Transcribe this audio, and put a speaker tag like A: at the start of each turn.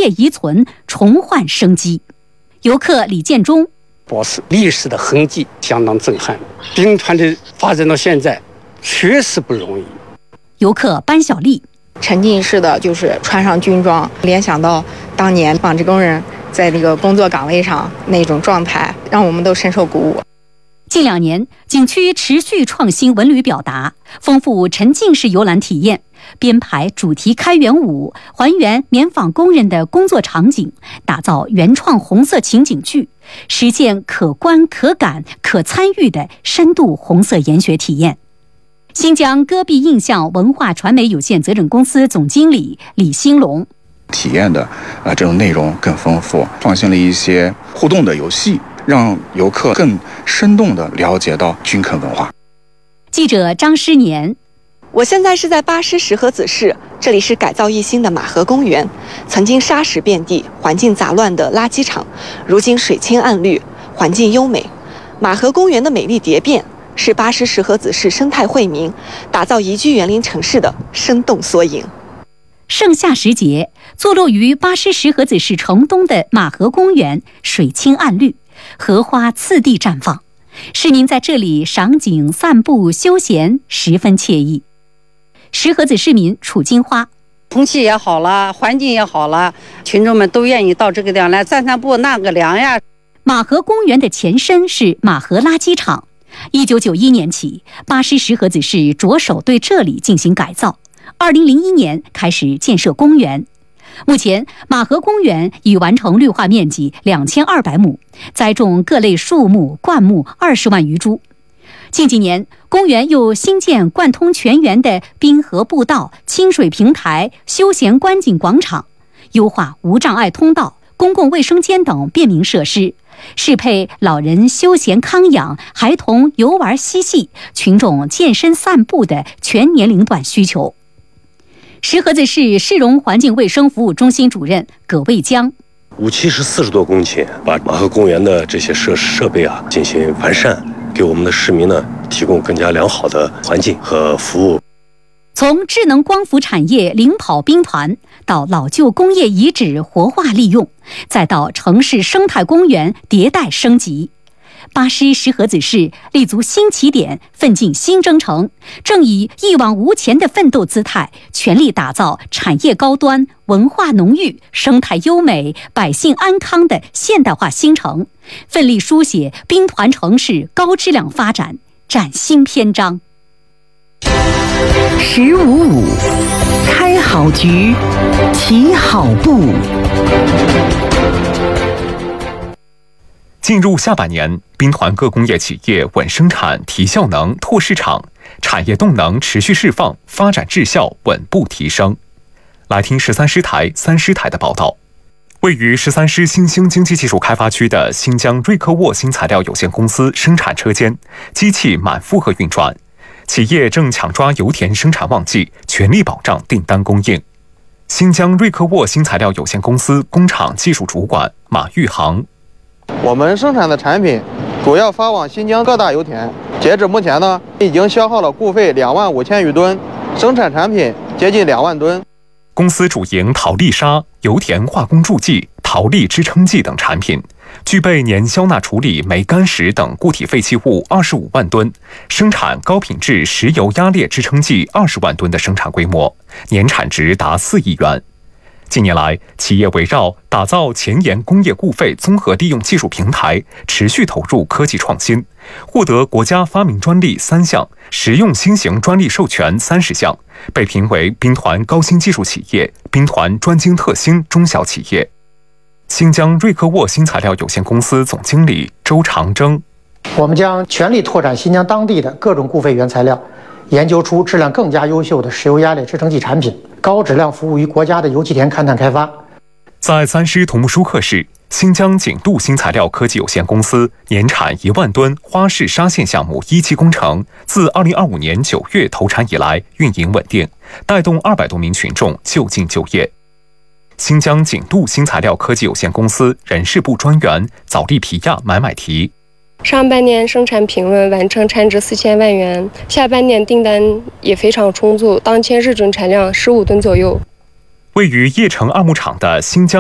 A: 业遗存重焕生机。游客李建忠：
B: 保持历史的痕迹相当震撼，兵团的发展到现在确实不容易。
A: 游客班小丽：
C: 沉浸式的就是穿上军装，联想到当年纺织工人在那个工作岗位上那种状态，让我们都深受鼓舞。
A: 近2年，景区持续创新文旅表达，丰富沉浸式游览体验，编排主题开元舞，还原棉纺工人的工作场景，打造原创红色情景剧，实现可观、可感、可参与的深度红色研学体验。新疆戈壁印象文化传媒有限责任公司总经理李兴龙：
D: 体验的这种内容更丰富，创新了一些互动的游戏，让游客更生动地了解到军垦文化。
A: 记者张诗年：
E: 我现在是在巴师石河子市，这里是改造一新的马河公园，曾经沙石遍地、环境杂乱的垃圾场，如今水清岸绿，环境优美。马河公园的美丽蝶变，是巴师石河子市生态惠民、打造宜居园林城市的生动缩影。
A: 盛夏时节，坐落于巴师石河子市城东的马河公园，水清岸绿，荷花次第绽放，市民在这里赏景、散步、休闲，十分惬意。石河子市民楚金花：
F: 空气也好了，环境也好了，群众们都愿意到这个地方来散散步、纳个凉呀。
A: 马河公园的前身是马河垃圾场，1991年起，巴师石河子市着手对这里进行改造。2001年开始建设公园，目前马河公园已完成绿化面积2200亩，栽种各类树木、灌木20万余株。近几年，公园又新建贯通全园的滨河步道、清水平台、休闲观景广场，优化无障碍通道、公共卫生间等便民设施，适配老人休闲康养、孩童游玩嬉戏、群众健身散步的全年龄段需求。石河子市市容环境卫生服务中心主任葛卫江
G: ：5期是40多公顷，把马河公园的这些设备进行完善，给我们的市民呢提供更加良好的环境和服务。
A: 从智能光伏产业领跑兵团，到老旧工业遗址活化利用，再到城市生态公园迭代升级，巴师石河子市立足新起点，奋进新征程，正以一往无前的奋斗姿态，全力打造产业高端、文化浓郁、生态优美、百姓安康的现代化新城，奋力书写兵团城市高质量发展崭新篇章。
H: 1055开好局，起好步。
I: 进入下半年，兵团各工业企业稳生产、提效能、拓市场，产业动能持续释放，发展质效稳步提升。来听13师台、3师台的报道。位于13师新兴经济技术开发区的新疆瑞科沃新材料有限公司生产车间，机器满负荷运转，企业正抢抓油田生产旺季，全力保障订单供应。新疆瑞科沃新材料有限公司工厂技术主管马玉航：
J: 我们生产的产品主要发往新疆各大油田，截止目前呢，已经消耗了固废25000余吨，生产产品接近2万吨。
I: 公司主营陶粒砂、油田化工助剂、陶粒支撑剂等产品，具备年消纳处理煤干石等固体废弃物25万吨，生产高品质石油压裂支撑剂20万吨的生产规模，年产值达4亿元。近年来，企业围绕打造前沿工业固废综合利用技术平台，持续投入科技创新，获得国家发明专利3项，实用新型专利授权30项，被评为兵团高新技术企业、兵团专精特新中小企业。新疆瑞科沃新材料有限公司总经理周长征：
K: 我们将全力拓展新疆当地的各种固废原材料，研究出质量更加优秀的石油压裂支撑剂产品，高质量服务于国家的油气田勘探开发。
I: 在3师土木舒克市，新疆景度新材料科技有限公司年产1万吨花式沙线项目1期工程，自2025年9月投产以来运营稳定，带动200多名群众就近就业。新疆景度新材料科技有限公司人事部专员早利皮亚买提：
L: 上半年生产平稳，完成产值4000万元，下半年订单也非常充足，当前日均产量15吨左右。
I: 位于叶城二牧场的新疆